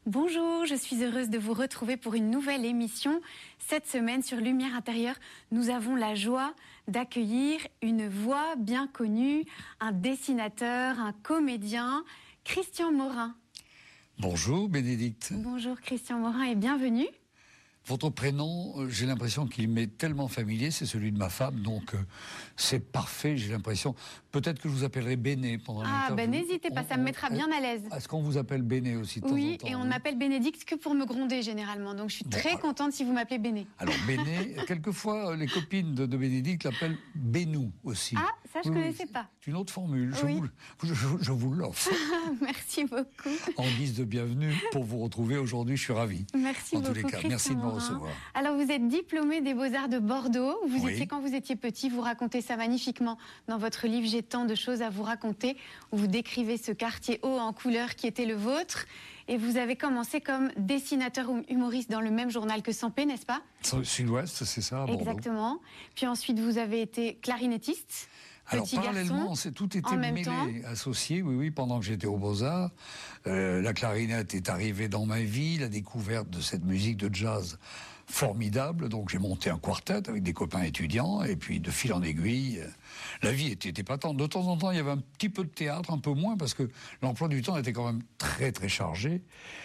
Bonjour, je suis heureuse de vous retrouver pour une nouvelle émission. Cette semaine sur Lumière Intérieure, nous avons la joie d'accueillir une voix bien connue, un dessinateur, un comédien, Christian Morin. Bonjour Bénédicte. Bonjour Christian Morin et bienvenue. Votre prénom, j'ai l'impression qu'il m'est tellement familier, c'est celui de ma femme, donc c'est parfait, j'ai l'impression. Peut-être que je vous appellerai Béné pendant l'interview. Ah ben n'hésitez pas, ça me mettra bien à l'aise. Est-ce qu'on vous appelle Béné aussi de temps en temps? Oui, et on m'appelle Bénédicte que pour me gronder généralement, donc je suis très contente si vous m'appelez Béné. Alors Béné, quelquefois les copines de Bénédicte l'appellent Bénou aussi. Ah, ça je connaissais pas. C'est une autre formule, Oui. je vous l'offre. Merci beaucoup. En guise de bienvenue pour vous retrouver aujourd'hui, je suis ravi. Merci en beaucoup tous les cas, Christian merci de me Morin. recevoir. Alors vous êtes diplômé des Beaux-Arts de Bordeaux, vous Oui. étiez quand vous étiez petit, vous racontez ça magnifiquement dans votre livre J'ai tant de choses à vous raconter, où vous décrivez ce quartier haut en couleurs qui était le vôtre, et vous avez commencé comme dessinateur ou humoriste dans le même journal que Sampé, n'est-ce pas? Sud-Ouest, c'est ça, à Bordeaux. Exactement. Puis ensuite vous avez été clarinettiste. Alors Petit parallèlement, garçon, tout était en même mêlé, temps. associé, oui, pendant que j'étais aux Beaux-Arts. La clarinette est arrivée dans ma vie, la découverte de cette musique de jazz formidable. Donc j'ai monté un quartet avec des copains étudiants, et puis de fil en aiguille, la vie était épatante. De temps en temps, il y avait un petit peu de théâtre, un peu moins, parce que l'emploi du temps était quand même très très chargé.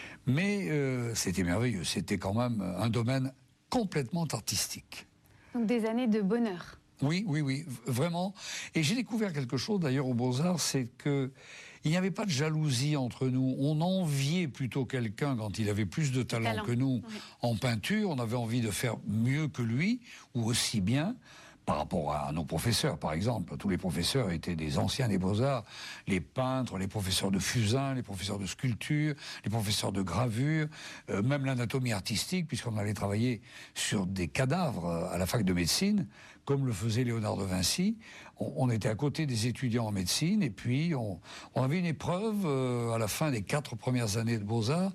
Mais c'était merveilleux, c'était quand même un domaine complètement artistique. Donc des années de bonheur. Oui, vraiment. Et j'ai découvert quelque chose d'ailleurs aux Beaux-Arts, c'est que il n'y avait pas de jalousie entre nous. On enviait plutôt quelqu'un quand il avait plus de talent que nous en peinture. On avait envie de faire mieux que lui, ou aussi bien. Par rapport à nos professeurs, par exemple. Tous les professeurs étaient des anciens des Beaux-Arts, les peintres, les professeurs de fusain, les professeurs de sculpture, les professeurs de gravure, même l'anatomie artistique, puisqu'on allait travailler sur des cadavres à la fac de médecine, comme le faisait Léonard de Vinci. On était à côté des étudiants en médecine, et puis on avait une épreuve à la fin des 4 premières années de Beaux-Arts,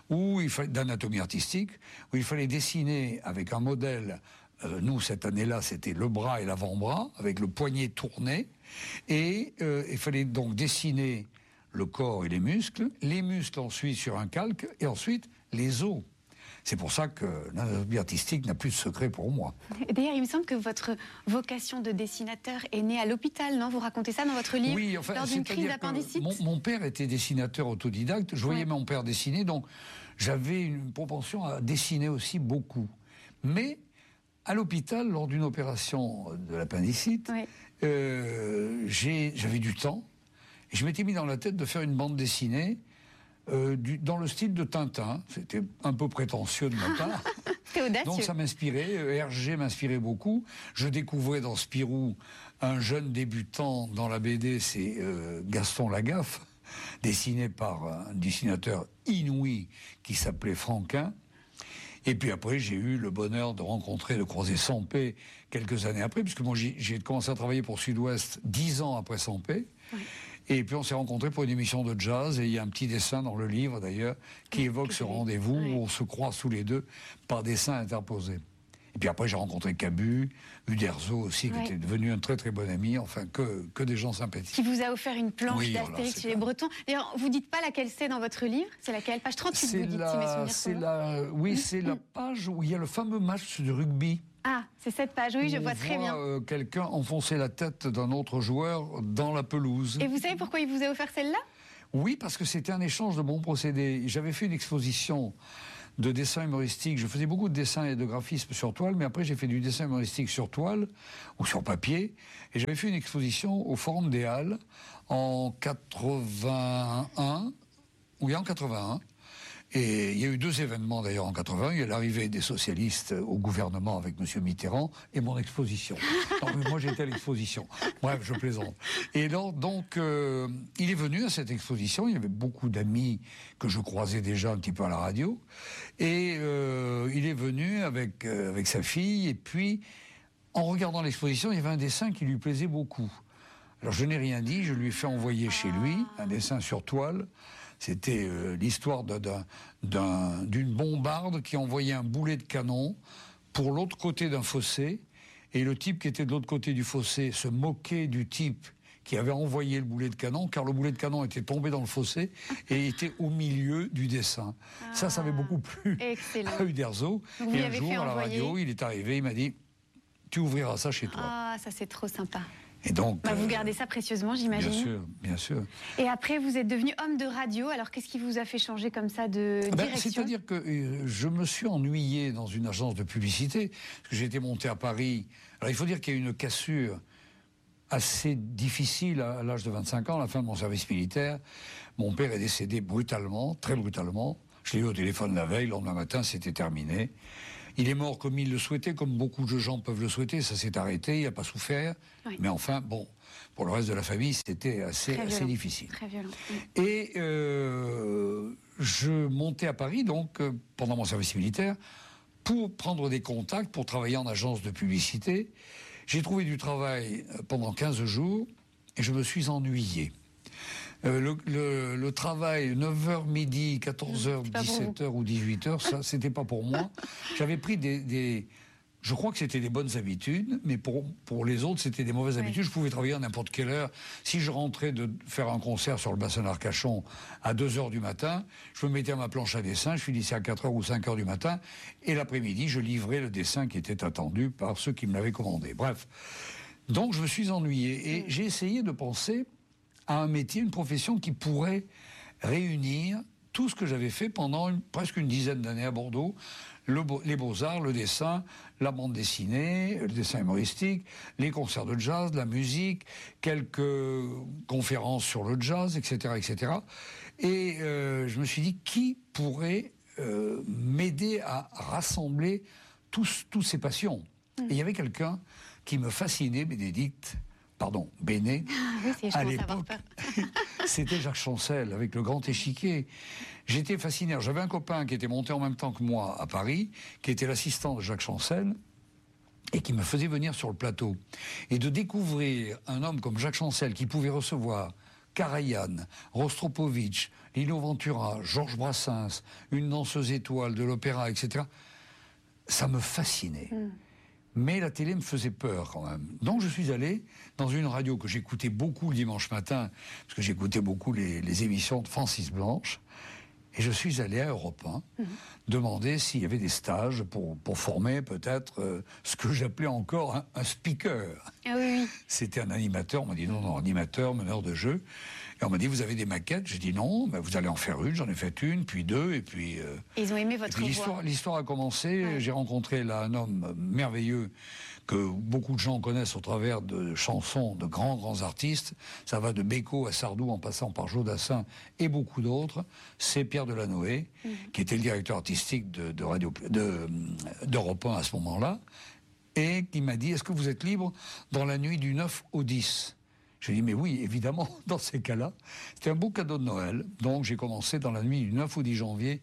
d'anatomie artistique, où il fallait dessiner avec un modèle. Nous, cette année-là, c'était le bras et l'avant-bras, avec le poignet tourné, et il fallait donc dessiner le corps et les muscles ensuite sur un calque, et ensuite les os. C'est pour ça que l'anatomie artistique n'a plus de secret pour moi. D'ailleurs, il me semble que votre vocation de dessinateur est née à l'hôpital, non? Vous racontez ça dans votre livre, oui, enfin, lors d'une crise d'appendicite. Mon père était dessinateur autodidacte, je voyais mon père dessiner, donc j'avais une propension à dessiner aussi beaucoup. Mais à l'hôpital, lors d'une opération de l'appendicite, j'avais du temps, et je m'étais mis dans la tête de faire une bande dessinée dans le style de Tintin. C'était un peu prétentieux de ma part. C'était audacieux. Donc ça m'inspirait, Hergé m'inspirait beaucoup. Je découvrais dans Spirou un jeune débutant dans la BD, c'est Gaston Lagaffe, dessiné par un dessinateur inouï qui s'appelait Franquin. Et puis après, j'ai eu le bonheur de croiser Sampé quelques années après, puisque moi j'ai commencé à travailler pour Sud-Ouest 10 ans après Sampé. Oui. Et puis on s'est rencontrés pour une émission de jazz, et il y a un petit dessin dans le livre d'ailleurs qui évoque ce rendez-vous où on se croise tous les deux par dessin interposé. Et puis après, j'ai rencontré Cabu, Uderzo aussi, qui était devenu un très très bon ami, enfin que des gens sympathiques. Qui vous a offert une planche d'Astérix chez les Bretons. D'ailleurs, vous dites pas laquelle c'est dans votre livre? C'est laquelle? Page 38, vous dites, si mes souvenirs sont bons. C'est la page où il y a le fameux match de rugby. Ah, c'est cette page, oui, je vois très bien. Quelqu'un enfoncer la tête d'un autre joueur dans la pelouse. Et vous savez pourquoi il vous a offert celle-là? Oui, parce que c'était un échange de bons procédés. J'avais fait une exposition de dessin humoristique. Je faisais beaucoup de dessins et de graphisme sur toile, mais après j'ai fait du dessin humoristique sur toile ou sur papier. Et j'avais fait une exposition au Forum des Halles en 81. Oui, en 81. Et il y a eu 2 événements d'ailleurs en 80. Il y a l'arrivée des socialistes au gouvernement avec M. Mitterrand et mon exposition. Non, mais moi j'étais à l'exposition. Bref, je plaisante. Et donc il est venu à cette exposition. Il y avait beaucoup d'amis que je croisais déjà un petit peu à la radio. Et il est venu avec sa fille. Et puis, en regardant l'exposition, il y avait un dessin qui lui plaisait beaucoup. Alors je n'ai rien dit. Je lui ai fait envoyer chez lui un dessin sur toile. C'était l'histoire d'une bombarde qui envoyait un boulet de canon pour l'autre côté d'un fossé, et le type qui était de l'autre côté du fossé se moquait du type qui avait envoyé le boulet de canon, car le boulet de canon était tombé dans le fossé et était au milieu du dessin. Ça avait beaucoup plu à Uderzo. Et un jour, à la radio, il est arrivé, il m'a dit « Tu ouvriras ça chez toi ». Ah, ça c'est trop sympa. Et donc, vous gardez ça précieusement, j'imagine. Bien sûr, bien sûr. Et après, vous êtes devenu homme de radio. Alors, qu'est-ce qui vous a fait changer comme ça de direction? C'est-à-dire que je me suis ennuyé dans une agence de publicité, parce que j'étais monté à Paris. Alors, il faut dire qu'il y a eu une cassure assez difficile à l'âge de 25 ans, à la fin de mon service militaire. Mon père est décédé brutalement, très brutalement. Je l'ai eu au téléphone la veille, le lendemain matin, c'était terminé. Il est mort comme il le souhaitait, comme beaucoup de gens peuvent le souhaiter. Ça s'est arrêté, il n'a pas souffert. Oui. Mais enfin, bon, pour le reste de la famille, c'était assez difficile. Très violent. Et je montais à Paris, donc, pendant mon service militaire, pour prendre des contacts, pour travailler en agence de publicité. J'ai trouvé du travail pendant 15 jours et je me suis ennuyé. Le travail 9h midi, 14h, 17h ou 18h, ça c'était pas pour moi. J'avais pris je crois que c'était des bonnes habitudes, mais pour les autres c'était des mauvaises habitudes. Je pouvais travailler à n'importe quelle heure. Si je rentrais de faire un concert sur le bassin d'Arcachon à 2h du matin, je me mettais à ma planche à dessin, je finissais à 4h ou 5h du matin, et l'après-midi je livrais le dessin qui était attendu par ceux qui me l'avaient commandé. Bref, donc je me suis ennuyé et j'ai essayé de penser à un métier, une profession qui pourrait réunir tout ce que j'avais fait pendant presque une dizaine d'années à Bordeaux, les beaux-arts, le dessin, la bande dessinée, le dessin humoristique, les concerts de jazz, la musique, quelques conférences sur le jazz, etc., etc. Et je me suis dit, qui pourrait m'aider à rassembler tous ces passions? Et il y avait quelqu'un qui me fascinait, Béné, à l'époque, c'était Jacques Chancel, avec le grand échiquier. J'étais fasciné. J'avais un copain qui était monté en même temps que moi à Paris, qui était l'assistant de Jacques Chancel, et qui me faisait venir sur le plateau. Et de découvrir un homme comme Jacques Chancel, qui pouvait recevoir Karajan, Rostropovitch, Lino Ventura, Georges Brassens, une danseuse étoile de l'opéra, etc., ça me fascinait. Mais la télé me faisait peur quand même. Donc je suis allé dans une radio que j'écoutais beaucoup le dimanche matin, parce que j'écoutais beaucoup les émissions de Francis Blanche, et je suis allé à Europe 1 demander s'il y avait des stages pour former peut-être ce que j'appelais encore un speaker. Ah oui. C'était un animateur, on m'a dit non, animateur, meneur de jeu. Et on m'a dit, vous avez des maquettes? J'ai dit non, ben vous allez en faire une. J'en ai fait une, puis deux, et puis... Ils ont aimé votre voix. L'histoire a commencé. Ouais. J'ai rencontré là un homme merveilleux que beaucoup de gens connaissent au travers de chansons de grands artistes. Ça va de Beko à Sardou, en passant par Jodassin et beaucoup d'autres. C'est Pierre Delanoë, qui était le directeur artistique d'Europe 1 à ce moment-là, et qui m'a dit, est-ce que vous êtes libre dans la nuit du 9 au 10 ? J'ai dit, mais oui, évidemment, dans ces cas-là. C'était un beau cadeau de Noël. Donc, j'ai commencé dans la nuit du 9 au 10 janvier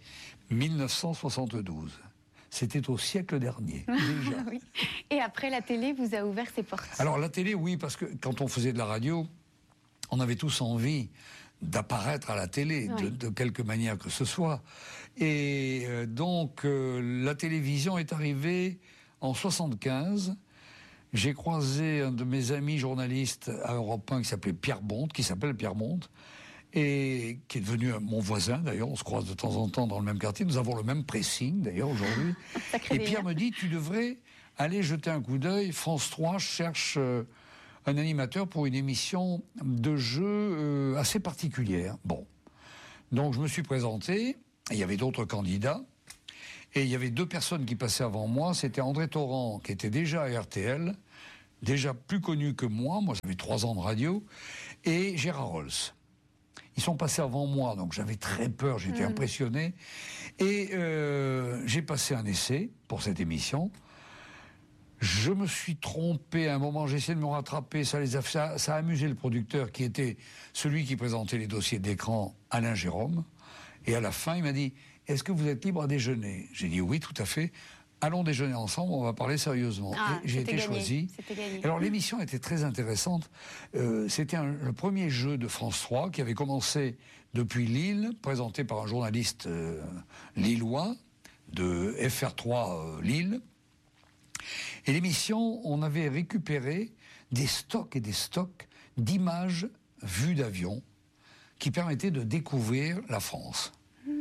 1972. C'était au siècle dernier, déjà. Oui. Et après, la télé vous a ouvert ses portes? Alors, la télé, oui, parce que quand on faisait de la radio, on avait tous envie d'apparaître à la télé, oui, de quelque manière que ce soit. Et donc, la télévision est arrivée en 1975. J'ai croisé un de mes amis journalistes à Europe 1 qui s'appelle Pierre Bonte, et qui est devenu mon voisin, d'ailleurs. On se croise de temps en temps dans le même quartier. Nous avons le même pressing, d'ailleurs, aujourd'hui. Et Pierre me dit, tu devrais aller jeter un coup d'œil. France 3 cherche un animateur pour une émission de jeu assez particulière. Bon. Donc, je me suis présenté. Il y avait d'autres candidats. Et il y avait deux personnes qui passaient avant moi. C'était André Torrent, qui était déjà à RTL, déjà plus connu que moi. Moi, j'avais 3 ans de radio. Et Gérard Rolls. Ils sont passés avant moi, donc j'avais très peur, j'étais impressionné. Et j'ai passé un essai pour cette émission. Je me suis trompé à un moment, j'ai essayé de me rattraper. Ça a amusé le producteur, qui était celui qui présentait les dossiers d'écran, Alain Jérôme. Et à la fin, il m'a dit... Est-ce que vous êtes libre à déjeuner? J'ai dit oui, tout à fait. Allons déjeuner ensemble, on va parler sérieusement. J'ai été choisi. Alors l'émission était très intéressante. C'était le premier jeu de France 3 qui avait commencé depuis Lille, présenté par un journaliste lillois de FR3 Lille. Et l'émission, on avait récupéré des stocks et des stocks d'images vues d'avion qui permettaient de découvrir la France.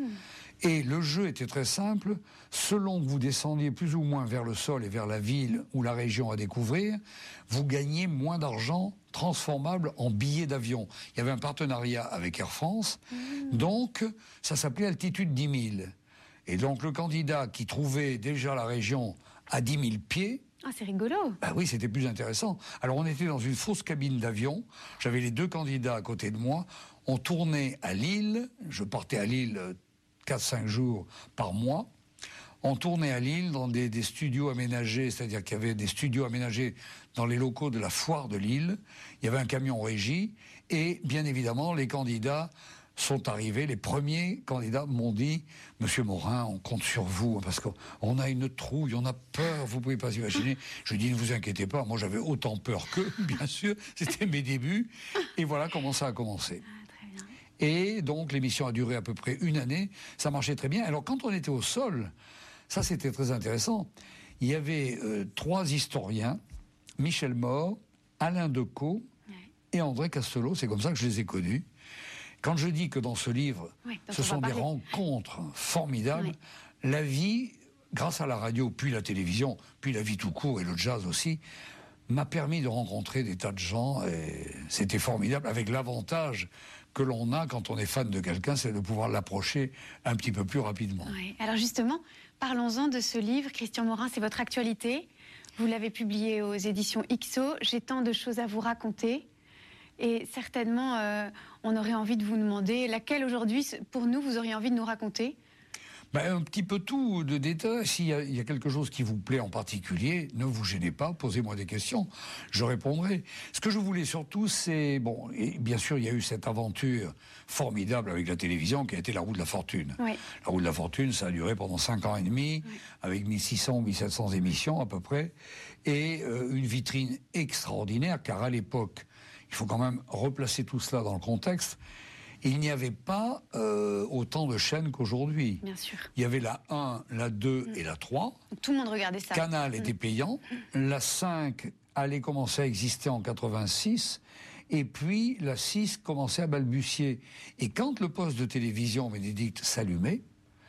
Et le jeu était très simple. Selon que vous descendiez plus ou moins vers le sol et vers la ville ou la région à découvrir, vous gagniez moins d'argent transformable en billets d'avion. Il y avait un partenariat avec Air France, donc ça s'appelait Altitude 10 000. Et donc le candidat qui trouvait déjà la région à 10 000 pieds... Ah, c'est rigolo. Ben oui, c'était plus intéressant. Alors on était dans une fausse cabine d'avion, j'avais les deux candidats à côté de moi, on tournait à Lille, je partais à Lille 4-5 jours par mois. On tournait à Lille dans des studios aménagés, c'est-à-dire qu'il y avait des studios aménagés dans les locaux de la foire de Lille. Il y avait un camion régie et bien évidemment les candidats sont arrivés. Les premiers candidats m'ont dit « Monsieur Morin, on compte sur vous parce qu'on a une trouille, on a peur, vous pouvez pas imaginer. » Je dis « Ne vous inquiétez pas, moi j'avais autant peur qu'eux, bien sûr, c'était mes débuts. » Et voilà comment ça a commencé. Et donc l'émission a duré à peu près 1 année, ça marchait très bien. Alors quand on était au sol, ça c'était très intéressant, il y avait 3 historiens, Michel Mort, Alain Decaux et André Castelot, c'est comme ça que je les ai connus. Quand je dis que dans ce livre, ce sont des rencontres formidables, la vie, grâce à la radio, puis la télévision, puis la vie tout court et le jazz aussi, m'a permis de rencontrer des tas de gens et c'était formidable, avec l'avantage que l'on a quand on est fan de quelqu'un, c'est de pouvoir l'approcher un petit peu plus rapidement. Oui. Alors justement, parlons-en de ce livre. Christian Morin, c'est votre actualité. Vous l'avez publié aux éditions XO. J'ai tant de choses à vous raconter. Et certainement, on aurait envie de vous demander laquelle aujourd'hui, pour nous, vous auriez envie de nous raconter. Ben, un petit peu tout de détails. S'il y a quelque chose qui vous plaît en particulier, ne vous gênez pas, posez-moi des questions, je répondrai. Ce que je voulais surtout, c'est... Bon, et bien sûr, il y a eu cette aventure formidable avec la télévision qui a été La Roue de la Fortune. Oui. La Roue de la Fortune, ça a duré pendant 5 ans et demi, avec 1600 ou 1700 émissions à peu près, et une vitrine extraordinaire, car à l'époque, il faut quand même replacer tout cela dans le contexte, il n'y avait pas autant de chaînes qu'aujourd'hui. Bien sûr. Il y avait la 1, la 2 et la 3. Tout le monde regardait ça. Canal était payant. La 5 allait commencer à exister en 86. Et puis la 6 commençait à balbutier. Et quand le poste de télévision Bénédicte s'allumait,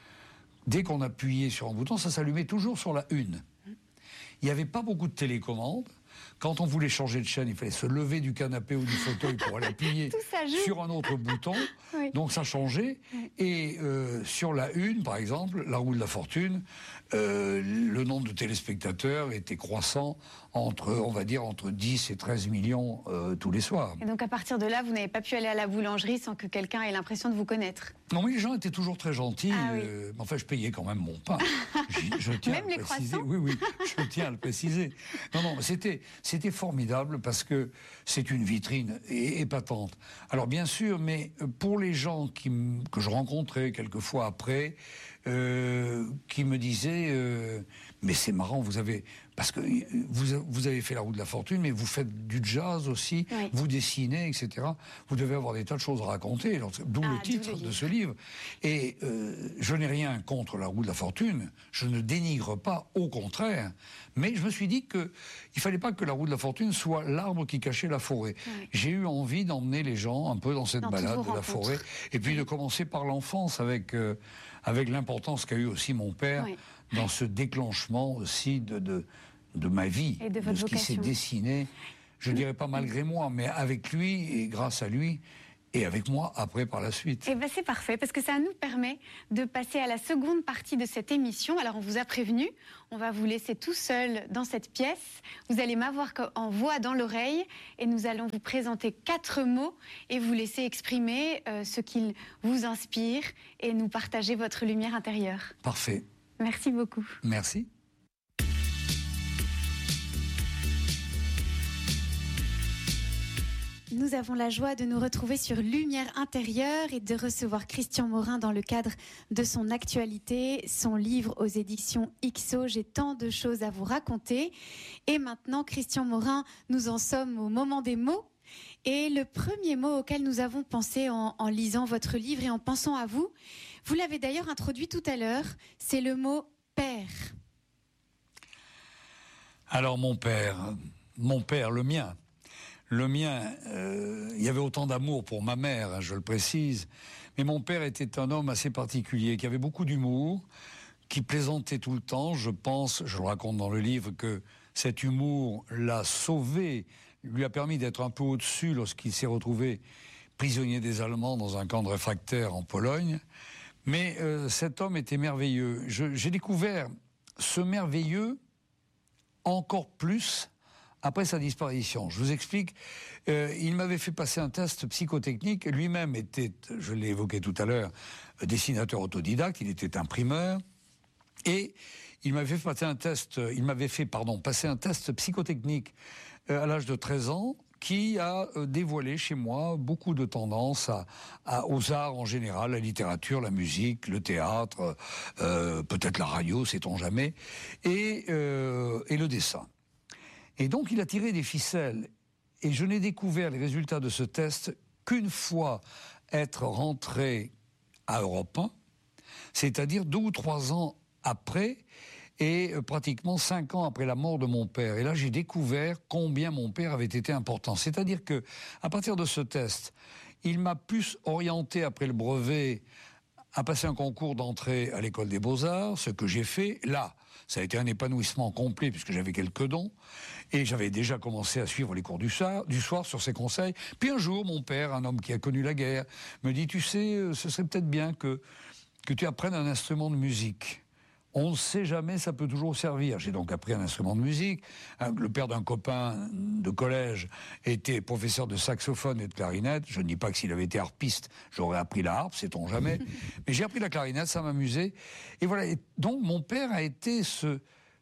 dès qu'on appuyait sur un bouton, ça s'allumait toujours sur la 1. Il n'y avait pas beaucoup de télécommandes. Quand on voulait changer de chaîne, il fallait se lever du canapé ou du fauteuil pour aller appuyer sur un autre bouton. Oui. Donc ça changeait. Et sur la 1, par exemple, La Roue de la Fortune, le nombre de téléspectateurs était croissant on va dire, entre 10 et 13 millions tous les soirs. Et donc à partir de là, vous n'avez pas pu aller à la boulangerie sans que quelqu'un ait l'impression de vous connaître? Non, mais les gens étaient toujours très gentils. Ah, oui. Enfin, je payais quand même mon pain. Je tiens même à le les préciser. croissants? Oui, je tiens à le préciser. Non, c'était formidable parce que c'est une vitrine épatante. Alors bien sûr, mais pour les gens que je rencontrais quelquefois après, qui me disaient mais c'est marrant, parce que vous avez fait La Roue de la Fortune, mais vous faites du jazz aussi, vous dessinez, etc. Vous devez avoir des tas de choses à raconter, d'où le titre de ce livre. Et je n'ai rien contre La Roue de la Fortune, je ne dénigre pas, au contraire, mais je me suis dit qu'il ne fallait pas que La Roue de la Fortune soit l'arbre qui cachait la forêt. J'ai eu envie d'emmener les gens un peu dans cette balade de la forêt, et puis de commencer par l'enfance avec l'importance qu'a eu aussi mon père dans ce déclenchement aussi de ma vie, et de ce qui s'est dessiné, je ne dirais pas malgré moi, mais avec lui et grâce à lui, et avec moi après par la suite. Et ben c'est parfait, parce que ça nous permet de passer à la seconde partie de cette émission. Alors on vous a prévenu, on va vous laisser tout seul dans cette pièce. Vous allez m'avoir en voix dans l'oreille et nous allons vous présenter 4 mots et vous laisser exprimer ce qu'ils vous inspire et nous partager votre lumière intérieure. Parfait. Merci beaucoup. Merci. Nous avons la joie de nous retrouver sur Lumière intérieure et de recevoir Christian Morin dans le cadre de son actualité, son livre aux éditions XO. J'ai tant de choses à vous raconter. Et maintenant, Christian Morin, nous en sommes au moment des mots. Et le premier mot auquel nous avons pensé en lisant votre livre et en pensant à vous, vous l'avez d'ailleurs introduit tout à l'heure, c'est le mot père. Alors mon père, le mien. Le mien, il y avait autant d'amour pour ma mère, hein, je le précise, mais mon père était un homme assez particulier, qui avait beaucoup d'humour, qui plaisantait tout le temps. Je pense, je le raconte dans le livre, que cet humour l'a sauvé, lui a permis d'être un peu au-dessus lorsqu'il s'est retrouvé prisonnier des Allemands dans un camp de réfractaires en Pologne. Mais cet homme était merveilleux. J'ai découvert ce merveilleux encore plus après sa disparition. Je vous explique, il m'avait fait passer un test psychotechnique. Lui-même était, je l'ai évoqué tout à l'heure, dessinateur autodidacte, il était imprimeur. Et il m'avait fait passer un test psychotechnique à l'âge de 13 ans, qui a dévoilé chez moi beaucoup de tendances aux arts en général, la littérature, la musique, le théâtre, peut-être la radio, sait-on jamais, et le dessin. Et donc il a tiré des ficelles, et je n'ai découvert les résultats de ce test qu'une fois être rentré à Europe 1, c'est-à-dire 2 ou 3 ans après, et pratiquement 5 ans après la mort de mon père. Et là, j'ai découvert combien mon père avait été important. C'est-à-dire que, à partir de ce test, il m'a plus orienté après le brevet à passer un concours d'entrée à l'école des Beaux-Arts, ce que j'ai fait. Là, ça a été un épanouissement complet puisque j'avais quelques dons et j'avais déjà commencé à suivre les cours du soir sur ses conseils. Puis un jour, mon père, un homme qui a connu la guerre, me dit « Tu sais, ce serait peut-être bien que tu apprennes un instrument de musique. » On ne sait jamais, ça peut toujours servir. J'ai donc appris un instrument de musique. Le père d'un copain de collège était professeur de saxophone et de clarinette. Je ne dis pas que s'il avait été harpiste, j'aurais appris la harpe, sait-on jamais. Mais j'ai appris la clarinette, ça m'amusait. Et voilà. Et donc mon père a été ce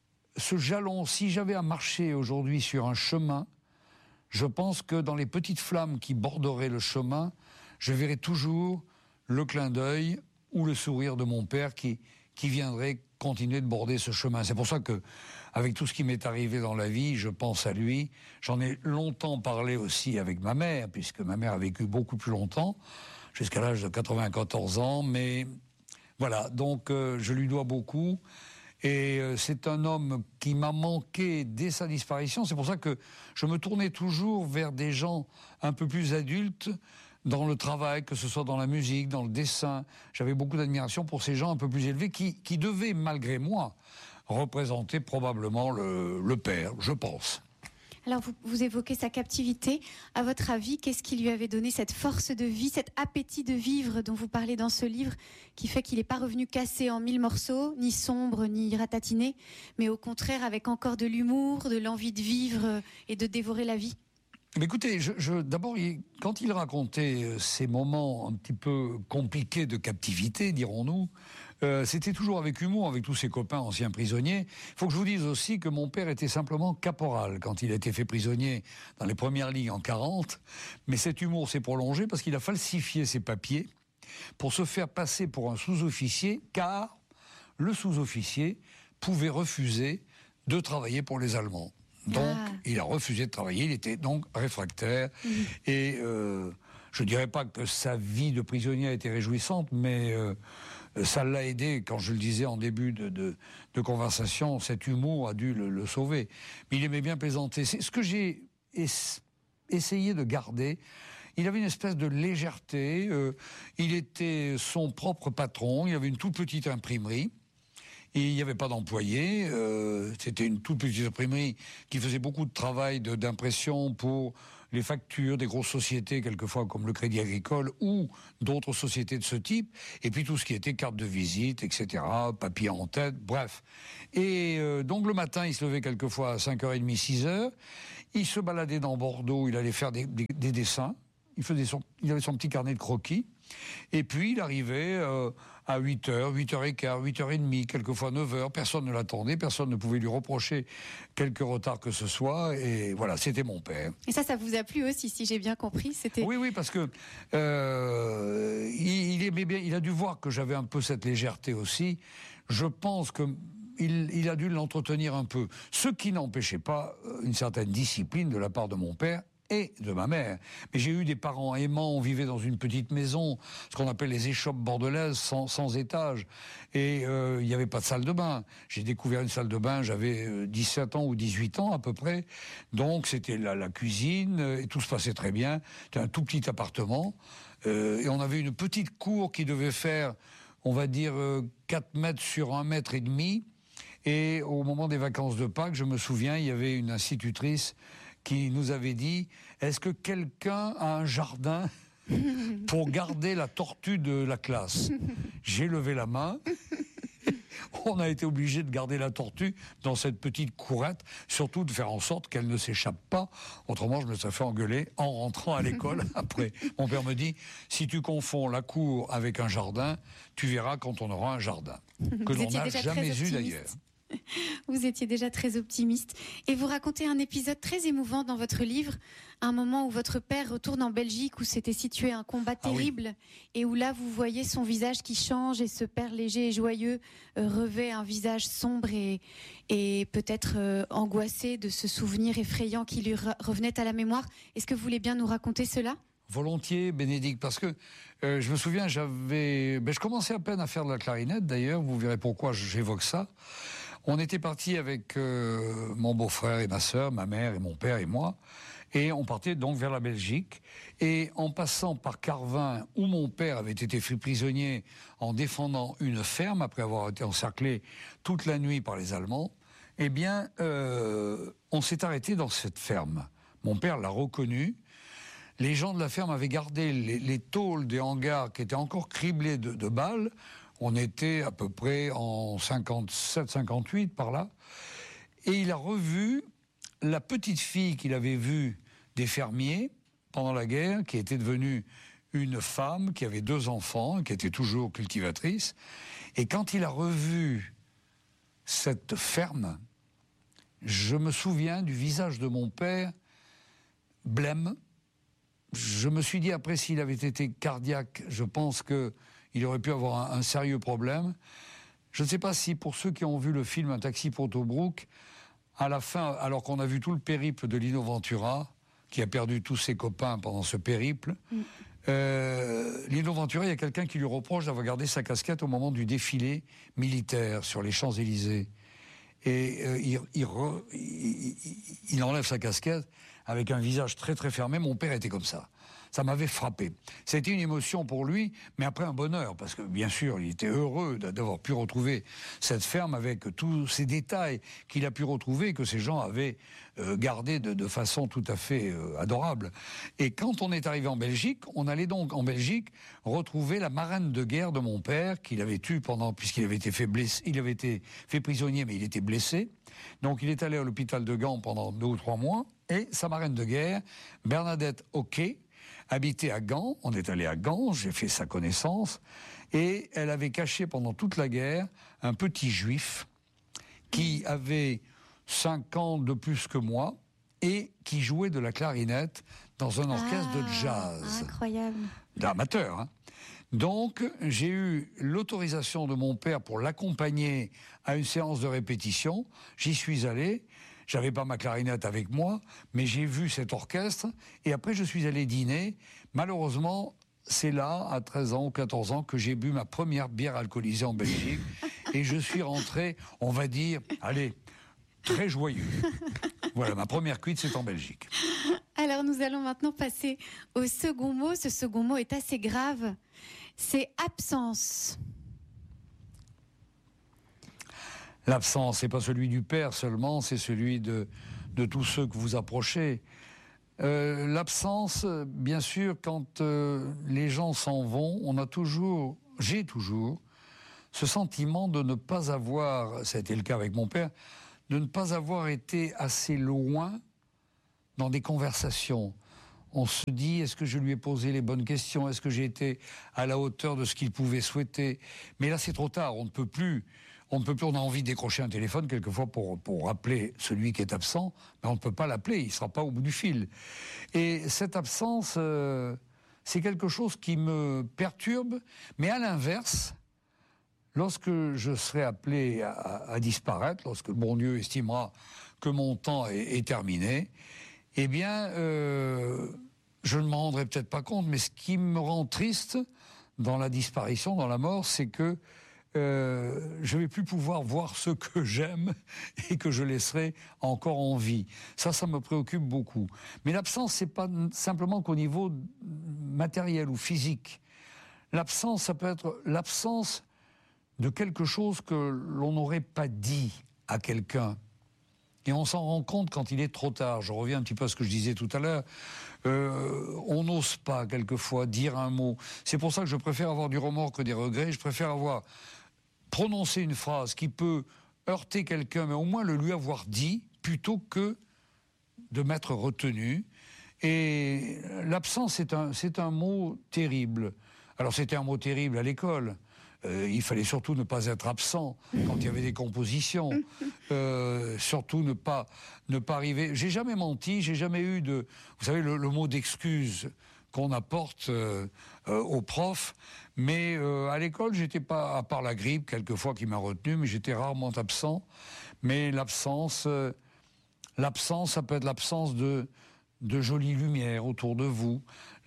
jalon. Si j'avais à marcher aujourd'hui sur un chemin, je pense que dans les petites flammes qui borderaient le chemin, je verrais toujours le clin d'œil ou le sourire de mon père qui viendrait continuer de border ce chemin. C'est pour ça que, avec tout ce qui m'est arrivé dans la vie, je pense à lui. J'en ai longtemps parlé aussi avec ma mère, puisque ma mère a vécu beaucoup plus longtemps, jusqu'à l'âge de 94 ans. Mais voilà, donc je lui dois beaucoup. Et c'est un homme qui m'a manqué dès sa disparition. C'est pour ça que je me tournais toujours vers des gens un peu plus adultes, dans le travail, que ce soit dans la musique, dans le dessin. J'avais beaucoup d'admiration pour ces gens un peu plus élevés qui devaient, malgré moi, représenter probablement le père, je pense. Alors, vous évoquez sa captivité. À votre avis, qu'est-ce qui lui avait donné cette force de vie, cet appétit de vivre dont vous parlez dans ce livre, qui fait qu'il n'est pas revenu cassé en 1000 morceaux, ni sombre, ni ratatiné, mais au contraire avec encore de l'humour, de l'envie de vivre et de dévorer la vie ? Mais écoutez, d'abord, quand il racontait ces moments un petit peu compliqués de captivité, dirons-nous, c'était toujours avec humour, avec tous ses copains anciens prisonniers. Il faut que je vous dise aussi que mon père était simplement caporal quand il a été fait prisonnier dans les premières lignes en 40. Mais cet humour s'est prolongé parce qu'il a falsifié ses papiers pour se faire passer pour un sous-officier, car le sous-officier pouvait refuser de travailler pour les Allemands. Donc, il a refusé de travailler, il était donc réfractaire. Et je ne dirais pas que sa vie de prisonnier a été réjouissante, mais ça l'a aidé, quand je le disais en début de conversation, cet humour a dû le sauver. Mais il aimait bien plaisanter. C'est ce que j'ai essayé de garder. Il avait une espèce de légèreté, il était son propre patron, il avait une toute petite imprimerie. Et il n'y avait pas d'employés, c'était une toute petite imprimerie qui faisait beaucoup de travail d'impression pour les factures des grosses sociétés, quelquefois comme le Crédit Agricole, ou d'autres sociétés de ce type, et puis tout ce qui était carte de visite, etc., papier en tête, bref. Et donc le matin, il se levait quelquefois à 5h30, 6h, il se baladait dans Bordeaux, il allait faire des dessins, il avait son petit carnet de croquis, et puis il arrivait à 8h, 8h15, 8h30, quelquefois 9h, personne ne l'attendait, personne ne pouvait lui reprocher quelque retard que ce soit, et voilà, c'était mon père. Et ça vous a plu aussi, si j'ai bien compris, c'était... Oui, parce que il aimait bien, il a dû voir que j'avais un peu cette légèreté aussi, je pense que il a dû l'entretenir un peu, ce qui n'empêchait pas une certaine discipline de la part de mon père, et de ma mère. Mais j'ai eu des parents aimants, on vivait dans une petite maison, ce qu'on appelle les échoppes bordelaises, sans étage. Et il n'y avait pas de salle de bain. J'ai découvert une salle de bain, j'avais 17 ans ou 18 ans à peu près. Donc c'était la cuisine, et tout se passait très bien. C'était un tout petit appartement. Et on avait une petite cour qui devait faire, on va dire, 4 mètres sur 1 mètre et demi. Et au moment des vacances de Pâques, je me souviens, il y avait une institutrice qui nous avait dit « Est-ce que quelqu'un a un jardin pour garder la tortue de la classe ?» J'ai levé la main. On a été obligé de garder la tortue dans cette petite courette, surtout de faire en sorte qu'elle ne s'échappe pas. Autrement, je me serais fait engueuler en rentrant à l'école après. Mon père me dit, si tu confonds la cour avec un jardin, tu verras quand on aura un jardin. Que l'on n'a jamais eu d'ailleurs. Vous étiez déjà très optimiste. Et vous racontez un épisode très émouvant dans votre livre, un moment où votre père retourne en Belgique, où s'était situé un combat terrible, et où là vous voyez son visage qui change, et ce père léger et joyeux revêt un visage sombre et peut-être angoissé de ce souvenir effrayant qui lui revenait à la mémoire. Est-ce que vous voulez bien nous raconter cela ? Volontiers, Bénédicte, parce que je me souviens, je commençais à peine à faire de la clarinette, d'ailleurs, vous verrez pourquoi j'évoque ça. On était partis avec mon beau-frère et ma sœur, ma mère et mon père et moi, et on partait donc vers la Belgique. Et en passant par Carvin, où mon père avait été fait prisonnier en défendant une ferme, après avoir été encerclé toute la nuit par les Allemands, eh bien, on s'est arrêté dans cette ferme. Mon père l'a reconnu. Les gens de la ferme avaient gardé les tôles des hangars qui étaient encore criblés de balles. On était à peu près en 57-58 par là. Et il a revu la petite fille qu'il avait vue des fermiers pendant la guerre, qui était devenue une femme, qui avait 2 enfants, qui était toujours cultivatrice. Et quand il a revu cette ferme, je me souviens du visage de mon père, blême. Je me suis dit, après, s'il avait été cardiaque, je pense qu'il aurait pu avoir un sérieux problème. Je ne sais pas si, pour ceux qui ont vu le film Un taxi pour Tobruk, à la fin, alors qu'on a vu tout le périple de Lino Ventura, qui a perdu tous ses copains pendant ce périple, Lino Ventura, il y a quelqu'un qui lui reproche d'avoir gardé sa casquette au moment du défilé militaire sur les Champs-Élysées. Et il enlève sa casquette avec un visage très très fermé. Mon père était comme ça. Ça m'avait frappé. C'était une émotion pour lui, mais après un bonheur, parce que bien sûr, il était heureux d'avoir pu retrouver cette ferme avec tous ces détails qu'il a pu retrouver, que ces gens avaient gardés de façon tout à fait adorable. Et quand on est arrivé en Belgique, on allait donc en Belgique retrouver la marraine de guerre de mon père, qu'il avait tue puisqu'il avait été il avait été fait prisonnier, mais il était blessé. Donc il est allé à l'hôpital de Gand pendant 2 ou 3 mois, et sa marraine de guerre, Bernadette Hockey, habitait à Gand. On est allé à Gand, j'ai fait sa connaissance, et elle avait caché pendant toute la guerre un petit juif qui avait 5 ans de plus que moi et qui jouait de la clarinette dans un orchestre de jazz. Incroyable. D'amateur, hein. Donc, j'ai eu l'autorisation de mon père pour l'accompagner à une séance de répétition. J'y suis allé. J'avais pas ma clarinette avec moi, mais j'ai vu cet orchestre. Et après, je suis allé dîner. Malheureusement, c'est là, à 13 ans ou 14 ans, que j'ai bu ma première bière alcoolisée en Belgique. Et je suis rentré, on va dire, allez, très joyeux. Voilà, ma première cuite, c'est en Belgique. Alors, nous allons maintenant passer au second mot. Ce second mot est assez grave. C'est absence. L'absence, c'est pas celui du père seulement, c'est celui de tous ceux que vous approchez. L'absence, bien sûr, quand les gens s'en vont, j'ai toujours ce sentiment de ne pas avoir, ça a été le cas avec mon père, de ne pas avoir été assez loin dans des conversations. On se dit, est-ce que je lui ai posé les bonnes questions? Est-ce que j'ai été à la hauteur de ce qu'il pouvait souhaiter? Mais là, c'est trop tard, on ne peut plus, on a envie de décrocher un téléphone quelquefois pour appeler celui qui est absent, mais on ne peut pas l'appeler, il ne sera pas au bout du fil. Et cette absence, c'est quelque chose qui me perturbe, mais à l'inverse, lorsque je serai appelé à disparaître, lorsque le bon Dieu estimera que mon temps est terminé, eh bien, je ne m'en rendrai peut-être pas compte, mais ce qui me rend triste dans la disparition, dans la mort, c'est que je vais plus pouvoir voir ceux que j'aime et que je laisserai encore en vie. Ça me préoccupe beaucoup. Mais l'absence, c'est pas simplement qu'au niveau matériel ou physique. L'absence, ça peut être l'absence de quelque chose que l'on n'aurait pas dit à quelqu'un. Et on s'en rend compte quand il est trop tard. Je reviens un petit peu à ce que je disais tout à l'heure. On n'ose pas, quelquefois, dire un mot. C'est pour ça que je préfère avoir du remords que des regrets. Je préfère avoir prononcé une phrase qui peut heurter quelqu'un, mais au moins le lui avoir dit, plutôt que de m'être retenu. Et l'absence, c'est un mot terrible. Alors c'était un mot terrible à l'école. Il fallait surtout ne pas être absent quand il y avait des compositions. Surtout ne pas arriver. J'ai jamais menti, j'ai jamais eu de... Vous savez, le mot d'excuse qu'on apporte aux profs. Mais à l'école, j'étais pas, à part la grippe, quelquefois qui m'a retenu, mais j'étais rarement absent. Mais l'absence, ça peut être l'absence de jolies lumières autour de vous,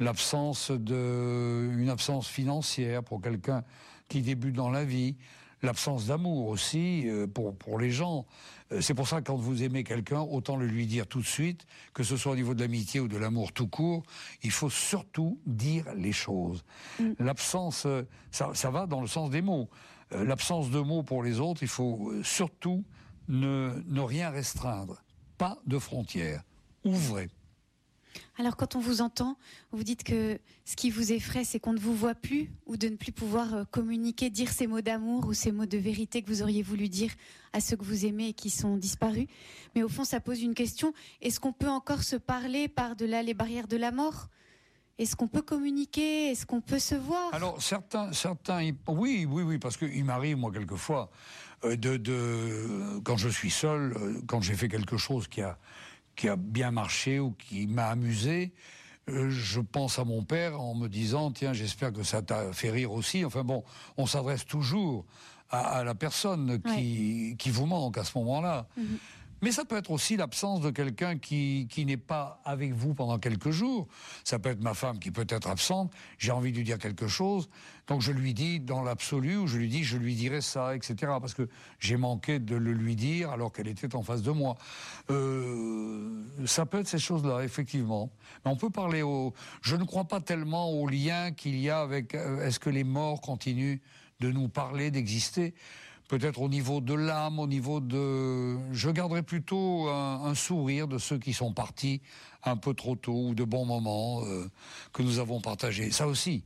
une absence financière pour quelqu'un qui débute dans la vie, l'absence d'amour aussi pour les gens. C'est pour ça que quand vous aimez quelqu'un, autant le lui dire tout de suite, que ce soit au niveau de l'amitié ou de l'amour tout court, il faut surtout dire les choses. L'absence, ça va dans le sens des mots. L'absence de mots pour les autres, il faut surtout ne rien restreindre. Pas de frontières. Ouvrez. Alors quand on vous entend, vous dites que ce qui vous effraie, c'est qu'on ne vous voit plus ou de ne plus pouvoir communiquer, dire ces mots d'amour ou ces mots de vérité que vous auriez voulu dire à ceux que vous aimez et qui sont disparus. Mais au fond, ça pose une question. Est-ce qu'on peut encore se parler par-delà les barrières de la mort ? Est-ce qu'on peut communiquer ? Est-ce qu'on peut se voir ? Alors certains, oui, parce qu'il m'arrive, moi, quelquefois, quand je suis seul, quand j'ai fait quelque chose qui a bien marché ou qui m'a amusé, je pense à mon père en me disant « Tiens, j'espère que ça t'a fait rire aussi ». Enfin bon, on s'adresse toujours à la personne qui vous manque à ce moment-là. Mm-hmm. Mais ça peut être aussi l'absence de quelqu'un qui n'est pas avec vous pendant quelques jours. Ça peut être ma femme qui peut être absente, j'ai envie de lui dire quelque chose, donc je lui dis dans l'absolu, ou je lui dis je lui dirai ça, etc. Parce que j'ai manqué de le lui dire alors qu'elle était en face de moi. Ça peut être ces choses-là, effectivement. Mais on peut parler Je ne crois pas tellement au lien qu'il y a avec... Est-ce que les morts continuent de nous parler, d'exister ? Peut-être au niveau de l'âme, au niveau de... Je garderai plutôt un sourire de ceux qui sont partis un peu trop tôt ou de bons moments que nous avons partagés. Ça aussi,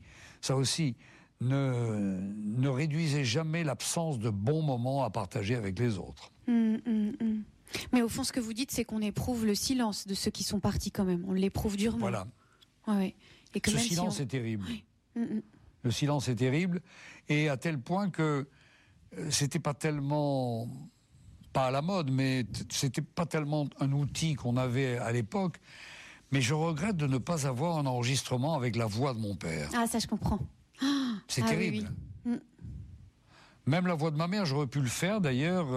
ne réduisez jamais l'absence de bons moments à partager avec les autres. Mais au fond, ce que vous dites, c'est qu'on éprouve le silence de ceux qui sont partis quand même. On l'éprouve durement. Voilà. Ouais. Et que ce silence est terrible. Oui. Le silence est terrible, et à tel point que c'était pas tellement, pas à la mode, mais c'était pas tellement un outil qu'on avait à l'époque. Mais je regrette de ne pas avoir un enregistrement avec la voix de mon père. Ah, ça je comprends. C'est terrible. Oui. Même la voix de ma mère, j'aurais pu le faire d'ailleurs.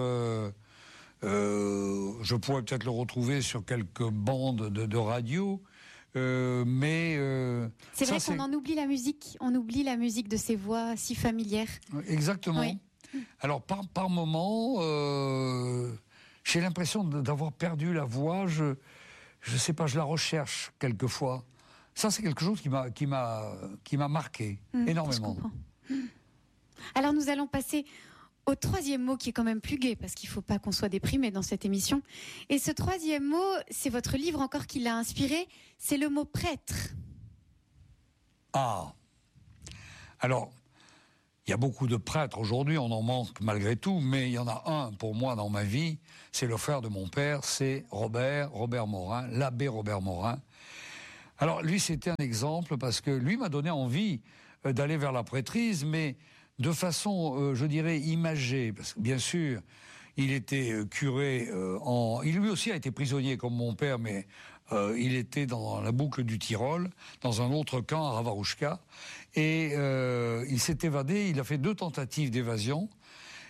Je pourrais peut-être le retrouver sur quelques bandes de radio. Mais c'est vrai qu'on en oublie la musique. On oublie la musique de ces voix si familières. Exactement. Oui. Alors par moment, j'ai l'impression d'avoir perdu la voix. Je sais pas, je la recherche quelquefois. Ça, c'est quelque chose qui m'a marqué énormément. Alors nous allons passer au troisième mot qui est quand même plus gai, parce qu'il ne faut pas qu'on soit déprimé dans cette émission. Et ce troisième mot, c'est votre livre encore qui l'a inspiré, c'est le mot prêtre. Ah, alors, il y a beaucoup de prêtres aujourd'hui, on en manque malgré tout, mais il y en a un pour moi dans ma vie, c'est le frère de mon père, c'est Robert Morin, l'abbé Robert Morin. Alors lui, c'était un exemple parce que lui m'a donné envie d'aller vers la prêtrise, mais de façon, je dirais, imagée. Parce que bien sûr, il était curé il lui aussi a été prisonnier comme mon père, mais il était dans la boucle du Tyrol, dans un autre camp à Ravarouchka. Et il s'est évadé, il a fait 2 tentatives d'évasion.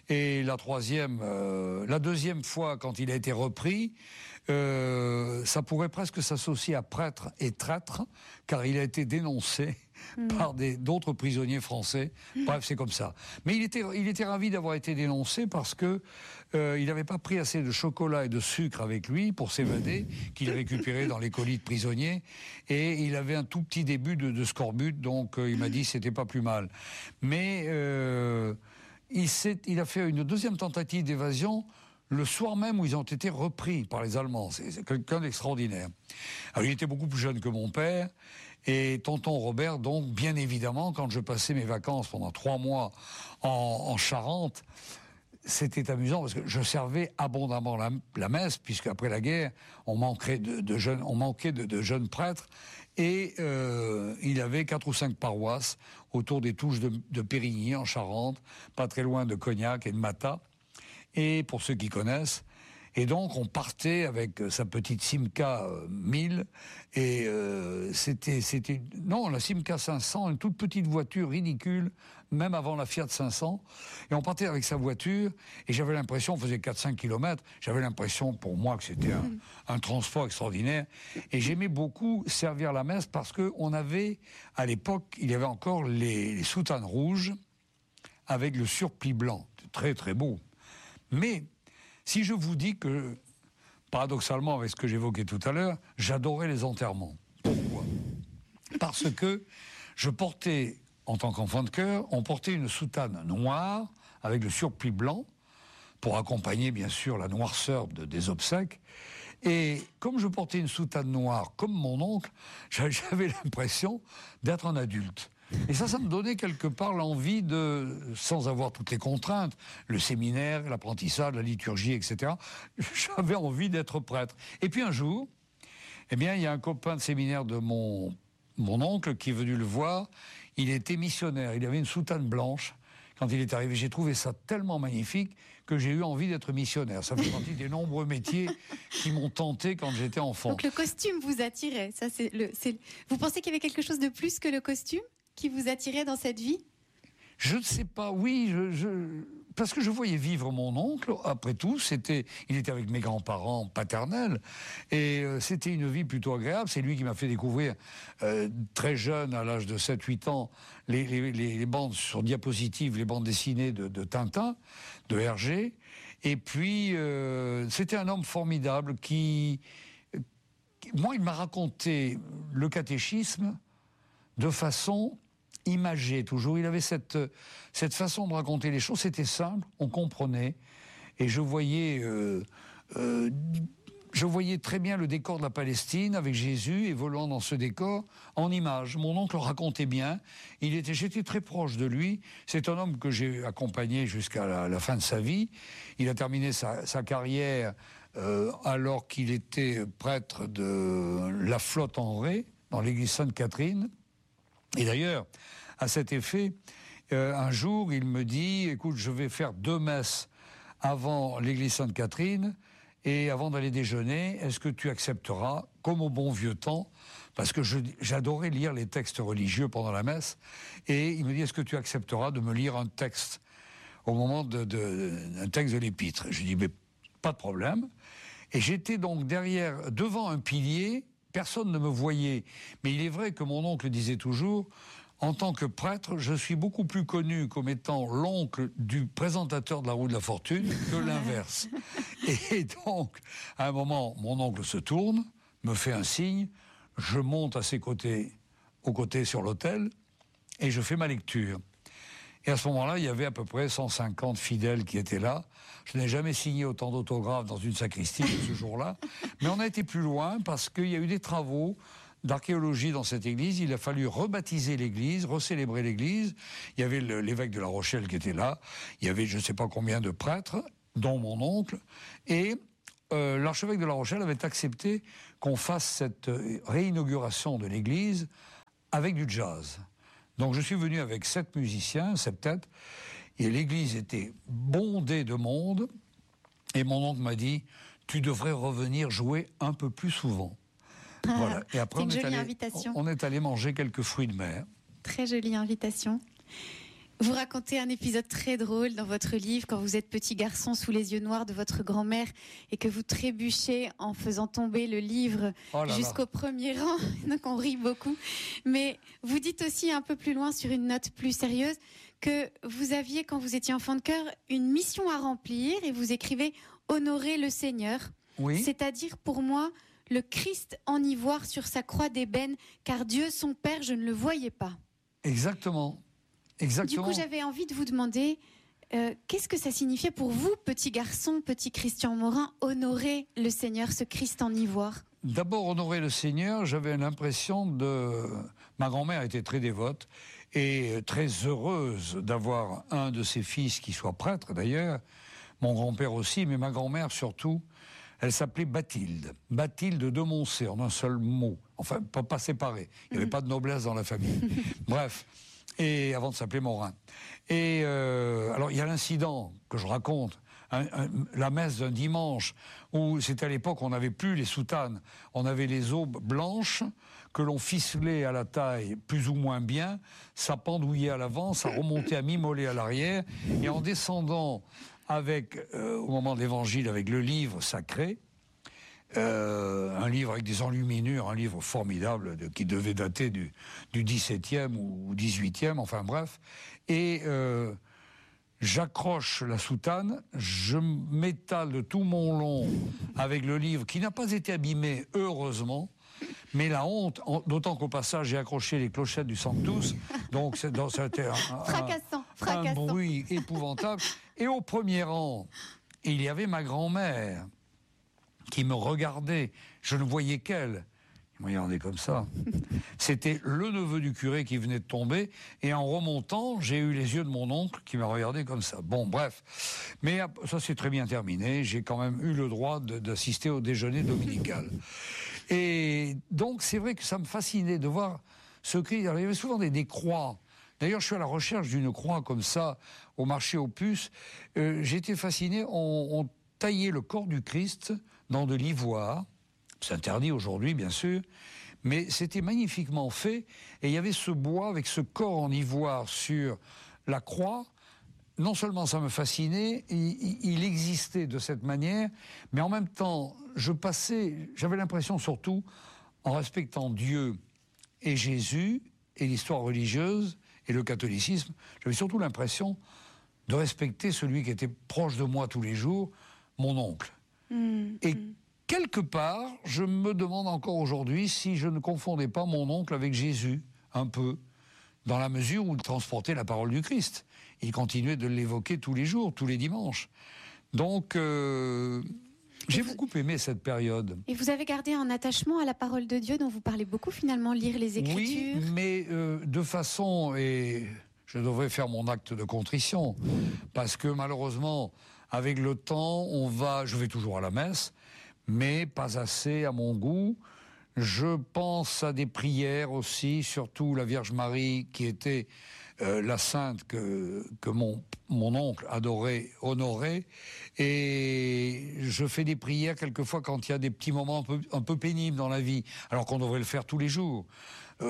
Et la deuxième fois, quand il a été repris, ça pourrait presque s'associer à prêtre et traître, car il a été dénoncé par d'autres prisonniers français. Bref, c'est comme ça. Mais il était ravi d'avoir été dénoncé parce que il n'avait pas pris assez de chocolat et de sucre avec lui pour s'évader, qu'il récupérait dans les colis de prisonniers. Et il avait un tout petit début de scorbut, donc il m'a dit que c'était pas plus mal. Mais il a fait une deuxième tentative d'évasion le soir même où ils ont été repris par les Allemands. C'est quelqu'un d'extraordinaire. Alors, il était beaucoup plus jeune que mon père. Et tonton Robert, donc, bien évidemment, quand je passais mes vacances pendant 3 mois en Charente, c'était amusant parce que je servais abondamment la messe, puisque après la guerre, on manquait de jeunes prêtres. Et il avait 4 ou 5 paroisses autour des touches de Périgny, en Charente, pas très loin de Cognac et de Mata. Et pour ceux qui connaissent, et donc on partait avec sa petite Simca 1000 et la Simca 500, une toute petite voiture ridicule, même avant la Fiat 500, et on partait avec sa voiture et j'avais l'impression, on faisait 4-5 kilomètres, j'avais l'impression pour moi que c'était un transport extraordinaire, et j'aimais beaucoup servir la messe parce que on avait, à l'époque, il y avait encore les soutanes rouges avec le surplis blanc, très très beau. Mais si je vous dis que, paradoxalement, avec ce que j'évoquais tout à l'heure, j'adorais les enterrements. Pourquoi ? Parce que je portais, en tant qu'enfant de chœur, on portait une soutane noire avec le surplis blanc pour accompagner, bien sûr, la noirceur des obsèques. Et comme je portais une soutane noire, comme mon oncle, j'avais l'impression d'être un adulte. Et ça me donnait quelque part l'envie de, sans avoir toutes les contraintes, le séminaire, l'apprentissage, la liturgie, etc. J'avais envie d'être prêtre. Et puis un jour, eh bien, il y a un copain de séminaire de mon oncle qui est venu le voir. Il était missionnaire. Il avait une soutane blanche. Quand il est arrivé, j'ai trouvé ça tellement magnifique que j'ai eu envie d'être missionnaire. Ça fait partie des nombreux métiers qui m'ont tenté quand j'étais enfant. Donc le costume vous attirait. Ça, Vous pensez qu'il y avait quelque chose de plus que le costume qui vous attirait dans cette vie ? Je ne sais pas, oui, parce que je voyais vivre mon oncle, après tout, il était avec mes grands-parents paternels, et c'était une vie plutôt agréable. C'est lui qui m'a fait découvrir, très jeune, à l'âge de 7-8 ans, les bandes sur diapositive, les bandes dessinées de Tintin, de Hergé, et puis c'était un homme formidable moi, il m'a raconté le catéchisme de façon imagée, toujours. Il avait cette façon de raconter les choses, c'était simple, on comprenait, et je voyais très bien le décor de la Palestine avec Jésus évoluant dans ce décor en images. Mon oncle racontait bien, j'étais très proche de lui, c'est un homme que j'ai accompagné jusqu'à la fin de sa vie. Il a terminé sa carrière alors qu'il était prêtre de la Flotte en Ré, dans l'église Sainte-Catherine. Et d'ailleurs, à cet effet, un jour, il me dit, écoute, je vais faire 2 messes avant l'église Sainte-Catherine, et avant d'aller déjeuner, est-ce que tu accepteras, comme au bon vieux temps, parce que j'adorais lire les textes religieux pendant la messe, et il me dit, est-ce que tu accepteras de me lire un texte au moment un texte de l'épître ? Je dis, mais pas de problème. Et j'étais donc devant un pilier. Personne ne me voyait, mais il est vrai que mon oncle disait toujours, en tant que prêtre, je suis beaucoup plus connu comme étant l'oncle du présentateur de la roue de la fortune que l'inverse. Et donc, à un moment, mon oncle se tourne, me fait un signe, je monte à ses côtés, sur l'autel, et je fais ma lecture. Et à ce moment-là, il y avait à peu près 150 fidèles qui étaient là. Je n'ai jamais signé autant d'autographes dans une sacristie que ce jour-là. Mais on a été plus loin parce qu'il y a eu des travaux d'archéologie dans cette église. Il a fallu rebaptiser l'église, recélébrer l'église. Il y avait l'évêque de La Rochelle qui était là. Il y avait je ne sais pas combien de prêtres, dont mon oncle. Et l'archevêque de La Rochelle avait accepté qu'on fasse cette réinauguration de l'église avec du jazz. Donc je suis venu avec 7 musiciens, septet, et l'église était bondée de monde, et mon oncle m'a dit « Tu devrais revenir jouer un peu plus souvent ». Voilà. Et après, invitation. On est allé manger quelques fruits de mer. Très jolie invitation. Vous racontez un épisode très drôle dans votre livre quand vous êtes petit garçon sous les yeux noirs de votre grand-mère et que vous trébuchez en faisant tomber le livre jusqu'au premier rang. Donc on rit beaucoup. Mais vous dites aussi un peu plus loin sur une note plus sérieuse que vous aviez, quand vous étiez enfant de cœur, une mission à remplir et vous écrivez « Honorer le Seigneur ». Oui. C'est-à-dire pour moi, le Christ en ivoire sur sa croix d'ébène, car Dieu son Père, je ne le voyais pas. Exactement. Exactement. Du coup, j'avais envie de vous demander, qu'est-ce que ça signifiait pour vous, petit garçon, petit Christian Morin, honorer le Seigneur, ce Christ en ivoire? D'abord, honorer le Seigneur, j'avais l'impression de... Ma grand-mère était très dévote et très heureuse d'avoir un de ses fils qui soit prêtre, d'ailleurs. Mon grand-père aussi, mais ma grand-mère surtout. Elle s'appelait Bathilde. Bathilde de Moncé, en un seul mot. Enfin, pas séparé. Il n'y avait pas de noblesse dans la famille. Bref. Et avant de s'appeler Morin. Et alors, il y a l'incident que je raconte, la messe d'un dimanche, où c'était à l'époque, on n'avait plus les soutanes, on avait les aubes blanches que l'on ficelait à la taille plus ou moins bien, ça pendouillait à l'avant, ça remontait à mi-mollet à l'arrière, et en descendant avec, au moment de l'évangile, avec le livre sacré, un livre avec des enluminures, un livre formidable qui devait dater du 17e ou 18e, enfin bref. Et j'accroche la soutane, je m'étale de tout mon long avec le livre qui n'a pas été abîmé, heureusement. Mais la honte, d'autant qu'au passage j'ai accroché les clochettes du Sanctus, donc ça a été un bruit épouvantable. Et au premier rang, il y avait ma grand-mère qui me regardait, je ne voyais qu'elle. Il me regardait comme ça. C'était le neveu du curé qui venait de tomber, et en remontant, j'ai eu les yeux de mon oncle qui m'a regardé comme ça. Bon, bref. Mais ça s'est très bien terminé, j'ai quand même eu le droit d'assister au déjeuner dominical. Et donc, c'est vrai que ça me fascinait de voir ce Christ. Alors, il y avait souvent des croix. D'ailleurs, je suis à la recherche d'une croix comme ça, au marché aux puces. J'étais fasciné, on taillait le corps du Christ dans de l'ivoire. C'est interdit aujourd'hui, bien sûr, mais c'était magnifiquement fait. Et il y avait ce bois avec ce corps en ivoire sur la croix. Non seulement ça me fascinait, il existait de cette manière, mais en même temps, j'avais l'impression surtout, en respectant Dieu et Jésus et l'histoire religieuse et le catholicisme, j'avais surtout l'impression de respecter celui qui était proche de moi tous les jours, mon oncle. Et quelque part, je me demande encore aujourd'hui si je ne confondais pas mon oncle avec Jésus, un peu, dans la mesure où il transportait la parole du Christ. Il continuait de l'évoquer tous les jours, tous les dimanches. Donc, j'ai beaucoup aimé cette période. Et vous avez gardé un attachement à la parole de Dieu dont vous parlez beaucoup, finalement, lire les Écritures? Oui, mais de façon... Et je devrais faire mon acte de contrition, parce que malheureusement, avec le temps, je vais toujours à la messe, mais pas assez à mon goût. Je pense à des prières aussi, surtout la Vierge Marie, qui était la sainte que mon oncle adorait, honorait. Et je fais des prières quelquefois quand il y a des petits moments un peu pénibles dans la vie, alors qu'on devrait le faire tous les jours. Pourquoi ?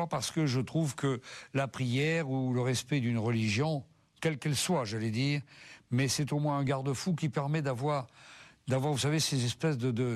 Parce que je trouve que la prière ou le respect d'une religion, quelle qu'elle soit, j'allais dire, mais c'est au moins un garde-fou qui permet d'avoir, vous savez, ces espèces de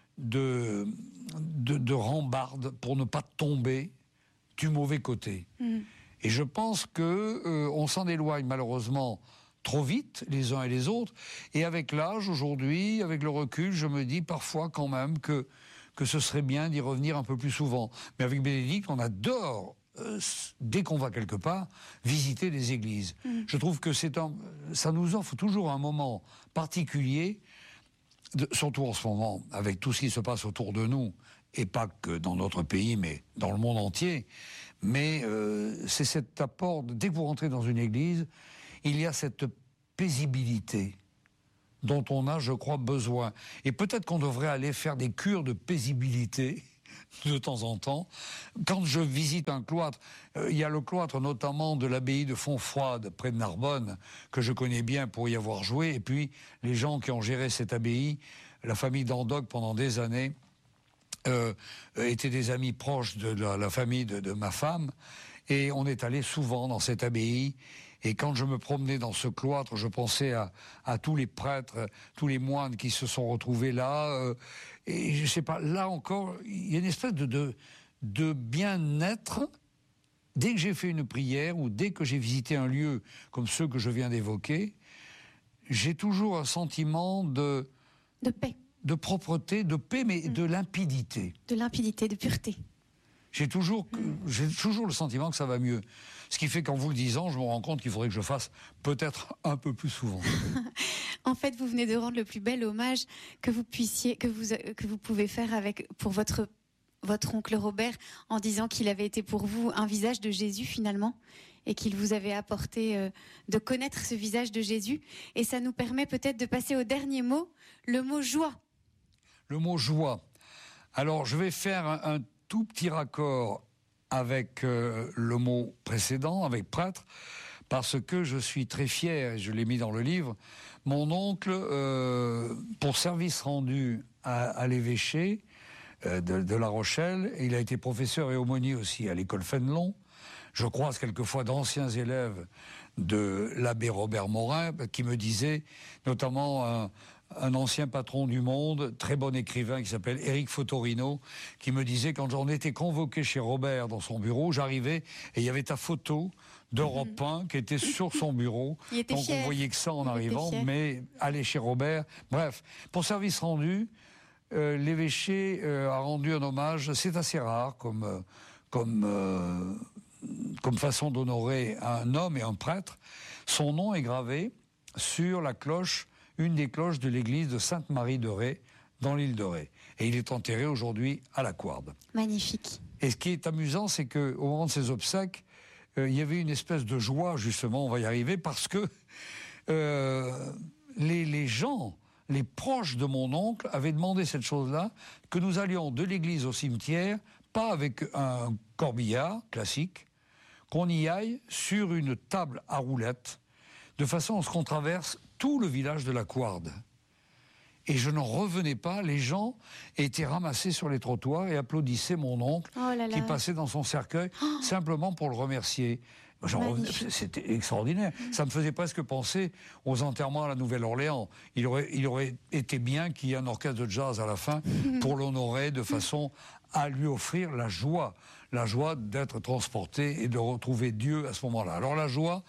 rambardes pour ne pas tomber du mauvais côté. Et je pense que on s'en éloigne malheureusement trop vite, les uns et les autres. Et avec l'âge, aujourd'hui, avec le recul, je me dis parfois quand même que ce serait bien d'y revenir un peu plus souvent. Mais avec Bénédicte, on adore, dès qu'on va quelque part, visiter les églises. Je trouve que ça nous offre toujours un moment particulier, surtout en ce moment, avec tout ce qui se passe autour de nous, et pas que dans notre pays, mais dans le monde entier. Mais c'est cet apport, dès que vous rentrez dans une église, il y a cette paisibilité dont on a, je crois, besoin. Et peut-être qu'on devrait aller faire des cures de paisibilité de temps en temps. Quand je visite un cloître, il y a le cloître notamment de l'abbaye de Fontfroide, près de Narbonne, que je connais bien pour y avoir joué. Et puis, les gens qui ont géré cette abbaye, la famille d'Andoc pendant des années, étaient des amis proches de la famille de ma femme. Et on est allé souvent dans cette abbaye. Et quand je me promenais dans ce cloître, je pensais à tous les prêtres, tous les moines qui se sont retrouvés là. Et je sais pas, là encore, il y a une espèce de bien-être. Dès que j'ai fait une prière ou dès que j'ai visité un lieu comme ceux que je viens d'évoquer, j'ai toujours un sentiment de paix. De propreté, de paix, mais de limpidité. De limpidité, de pureté. J'ai toujours le sentiment que ça va mieux. Ce qui fait qu'en vous le disant, je me rends compte qu'il faudrait que je fasse peut-être un peu plus souvent. En fait, vous venez de rendre le plus bel hommage que vous pouvez faire pour votre oncle Robert, en disant qu'il avait été pour vous un visage de Jésus finalement, et qu'il vous avait apporté de connaître ce visage de Jésus. Et ça nous permet peut-être de passer au dernier mot, le mot joie. Le mot joie. Alors, je vais faire un tout petit raccord avec le mot précédent, avec prêtre, parce que je suis très fier, et je l'ai mis dans le livre, mon oncle, pour service rendu à l'évêché de La Rochelle, il a été professeur et aumônier aussi à l'école Fénelon. Je croise quelquefois d'anciens élèves de l'abbé Robert Morin qui me disaient, notamment un ancien patron du Monde, très bon écrivain qui s'appelle Éric Fotorino, qui me disait, quand j'en étais convoqué chez Robert dans son bureau, j'arrivais et il y avait ta photo d'Europe 1 qui était sur son bureau. Donc fier. on voyait que ça en arrivant, mais aller chez Robert. Bref, pour service rendu, l'évêché a rendu un hommage, c'est assez rare comme façon d'honorer un homme et un prêtre. Son nom est gravé sur la cloche, une des cloches de l'église de Sainte-Marie de Ré, dans l'île de Ré. Et il est enterré aujourd'hui à la Couarde. Magnifique. Et ce qui est amusant, c'est qu'au moment de ses obsèques, il y avait une espèce de joie, justement, on va y arriver, parce que les gens, les proches de mon oncle, avaient demandé cette chose-là, que nous allions de l'église au cimetière, pas avec un corbillard classique, qu'on y aille sur une table à roulettes, de façon à ce qu'on traverse tout le village de la Couarde. Et je n'en revenais pas, les gens étaient ramassés sur les trottoirs et applaudissaient mon oncle qui passait dans son cercueil, simplement pour le remercier. C'était extraordinaire. Ça me faisait presque penser aux enterrements à la Nouvelle-Orléans. Il aurait été bien qu'il y ait un orchestre de jazz à la fin pour l'honorer de façon à lui offrir la joie d'être transporté et de retrouver Dieu à ce moment-là. Alors la joie,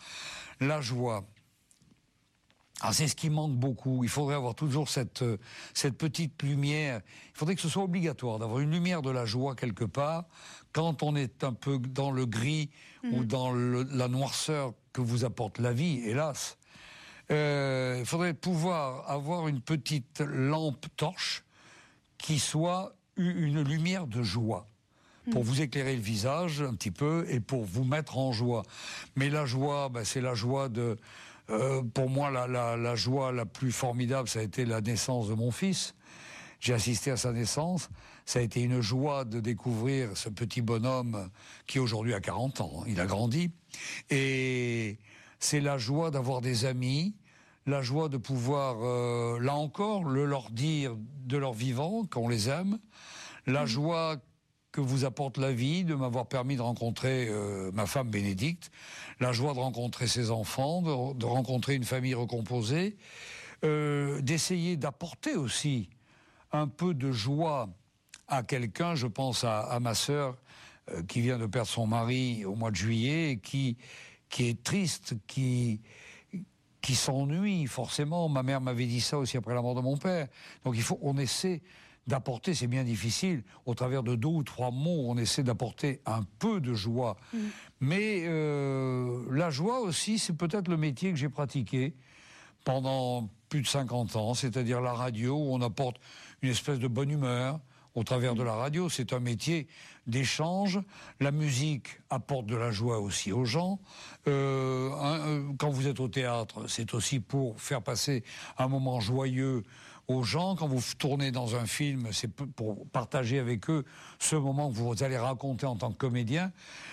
c'est ce qui manque beaucoup. Il faudrait avoir toujours cette petite lumière. Il faudrait que ce soit obligatoire d'avoir une lumière de la joie quelque part, quand on est un peu dans le gris ou dans la noirceur que vous apporte la vie, hélas. Il faudrait pouvoir avoir une petite lampe torche qui soit une lumière de joie, pour vous éclairer le visage un petit peu et pour vous mettre en joie. Mais la joie, c'est la joie de... pour moi, la joie la plus formidable, ça a été la naissance de mon fils. J'ai assisté à sa naissance. Ça a été une joie de découvrir ce petit bonhomme qui aujourd'hui a 40 ans. Il a grandi. Et c'est la joie d'avoir des amis, la joie de pouvoir, là encore, leur dire de leur vivant, qu'on les aime, la joie que vous apporte la vie, de m'avoir permis de rencontrer ma femme Bénédicte, la joie de rencontrer ses enfants, de rencontrer une famille recomposée, d'essayer d'apporter aussi un peu de joie à quelqu'un. Je pense à ma sœur qui vient de perdre son mari au mois de juillet, et qui est triste, qui s'ennuie forcément. Ma mère m'avait dit ça aussi après la mort de mon père. Donc on essaie d'apporter, c'est bien difficile, au travers de 2 ou 3 mots, on essaie d'apporter un peu de joie. Mais la joie aussi, c'est peut-être le métier que j'ai pratiqué pendant plus de 50 ans, c'est-à-dire la radio, où on apporte une espèce de bonne humeur au travers de la radio. C'est un métier d'échange. La musique apporte de la joie aussi aux gens. Quand vous êtes au théâtre, c'est aussi pour faire passer un moment joyeux aux gens. Quand vous tournez dans un film, c'est pour partager avec eux ce moment que vous allez raconter en tant que comédien.